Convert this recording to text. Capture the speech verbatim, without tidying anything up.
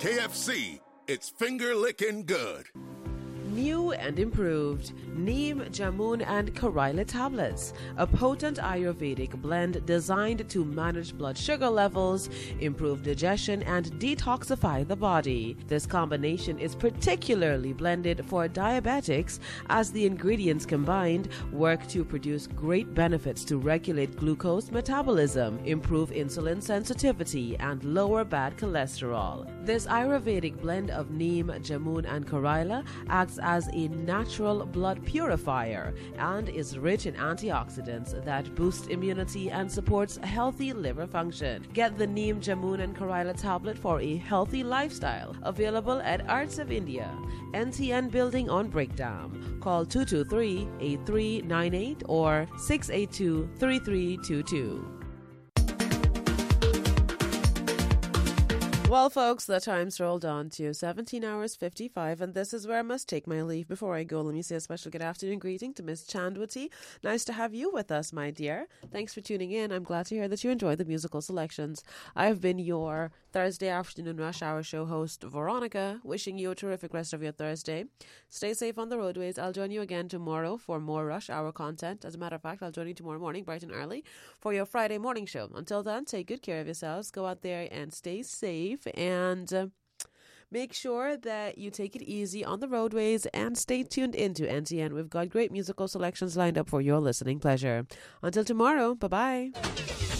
K F C, it's finger-licking good. New and improved Neem, Jamun and Karaila tablets, a potent Ayurvedic blend designed to manage blood sugar levels, improve digestion and detoxify the body. This combination is particularly blended for diabetics as the ingredients combined work to produce great benefits to regulate glucose metabolism, improve insulin sensitivity and lower bad cholesterol. This Ayurvedic blend of Neem, Jamun and Karaila acts as a natural blood purifier and is rich in antioxidants that boost immunity and supports healthy liver function. Get the Neem, Jamun and Karaila tablet for a healthy lifestyle. Available at Arts of India, N T N Building on Breakdown. Call two two three, eight three nine eight or six eight two, three three two two. Well, folks, the time's rolled on to seventeen hours fifty-five, and this is where I must take my leave. Before I go, let me say a special good afternoon greeting to Miss Chandwati. Nice to have you with us, my dear. Thanks for tuning in. I'm glad to hear that you enjoy the musical selections. I've been your Thursday afternoon rush hour show host, Veronica, wishing you a terrific rest of your Thursday. Stay safe on the roadways. I'll join you again tomorrow for more rush hour content. As a matter of fact, I'll join you tomorrow morning, bright and early, for your Friday morning show. Until then, take good care of yourselves. Go out there and stay safe. And uh, make sure that you take it easy on the roadways and stay tuned into N T N. We've got great musical selections lined up for your listening pleasure. Until tomorrow, bye-bye.